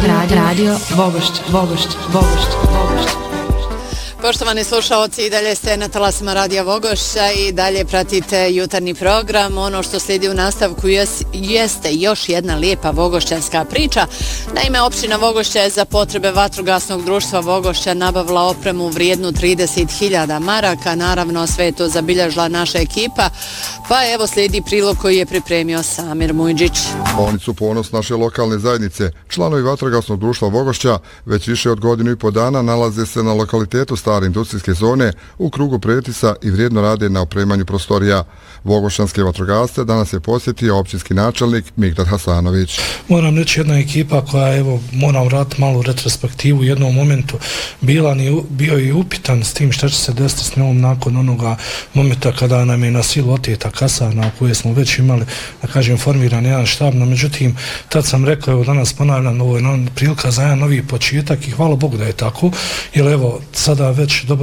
Radio Vogošća. Poštovani slušaoci, i dalje ste na talasima Radija Vogošća i dalje pratite jutarnji program. Ono što slijedi u nastavku jeste još jedna lijepa vogošćanska priča. Naime, općina Vogošća je za potrebe vatrogasnog društva Vogošća nabavila opremu vrijednu 30.000 maraka. Naravno, sve je to zabilježila naša ekipa. Pa evo slijedi prilog koji je pripremio Samir Mujđić. Oni su ponos naše lokalne zajednice. Članovi vatrogasnog društva Vogošća već više od godinu i po dana nalaze se na lokalitetu stare industrijske zone u krugu pretisa i vrijedno rade na opremanju prostorija. Vogošćanske vatrogasce danas je posjetio općinski načelnik Migdad Hasanović. Moram reći, jedna ekipa koja, evo, moram vratiti malu retrospektivu, u jednom momentu bio i upitan s tim šta će se desiti s njom nakon onoga momenta kada nam je na silu oteta kasarna u kojoj smo već imali, da kažem, formiran jedan štab, no međutim, tad sam rekao, evo danas ponavljam, ovo je prilika za jedan novi početak i hvala Bogu da je tako, jer evo, sada već dobro